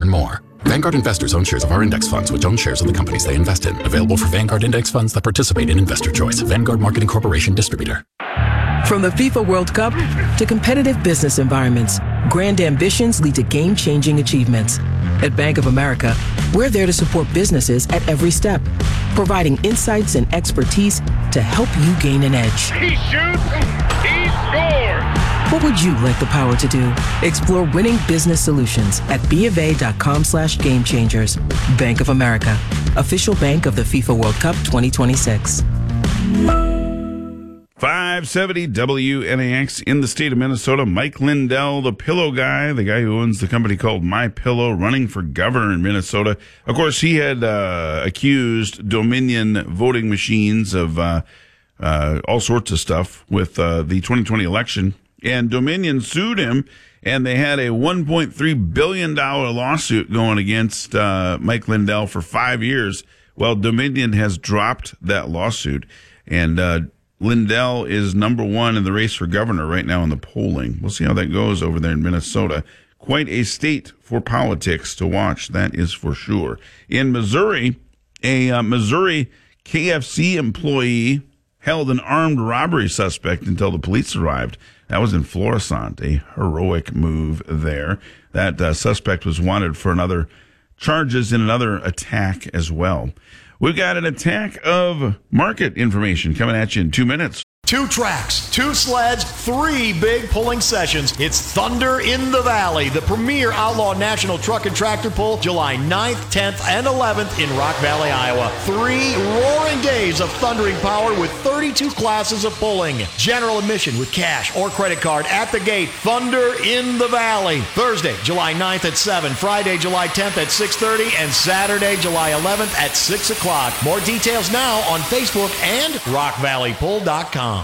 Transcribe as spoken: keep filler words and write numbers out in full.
learn more. Vanguard investors own shares of our index funds, which own shares of the companies they invest in. Available for Vanguard index funds that participate in Investor Choice. Vanguard Marketing Corporation Distributor. From the FIFA World Cup to competitive business environments, grand ambitions lead to game-changing achievements. At Bank of America, we're there to support businesses at every step, providing insights and expertise to help you gain an edge. He shoots, he scores! What would you like the power to do? Explore winning business solutions at bofa.com slash game changers. Bank of America, official bank of the FIFA World Cup twenty twenty-six. five seventy W N A X in the state of Minnesota. Mike Lindell, the pillow guy, the guy who owns the company called My Pillow, running for governor in Minnesota. Of course, he had uh, accused Dominion voting machines of uh, uh, all sorts of stuff with uh, the twenty twenty election. And Dominion sued him, and they had a one point three billion dollars lawsuit going against uh, Mike Lindell for five years. Well, Dominion has dropped that lawsuit, and uh, Lindell is number one in the race for governor right now in the polling. We'll see how that goes over there in Minnesota. Quite a state for politics to watch, that is for sure. In Missouri, a uh, Missouri K F C employee held an armed robbery suspect until the police arrived. That was in Florissant, a heroic move there. That uh, suspect was wanted for another charges in another attack as well. We've got an attack of market information coming at you in two minutes. Two tracks, two sleds, three big pulling sessions. It's Thunder in the Valley, the premier outlaw national truck and tractor pull, July ninth, tenth, and eleventh in Rock Valley, Iowa. Three roaring days of thundering power with thirty-two classes of pulling. General admission with cash or credit card at the gate. Thunder in the Valley. Thursday, July ninth at seven, Friday, July tenth at six thirty, and Saturday, July eleventh at six o'clock. More details now on Facebook and rock valley pull dot com.